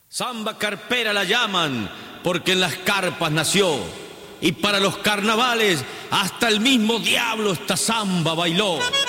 Samba carpera la llaman porque en las carpas nació, y para los carnavales hasta el mismo diablo esta samba bailó.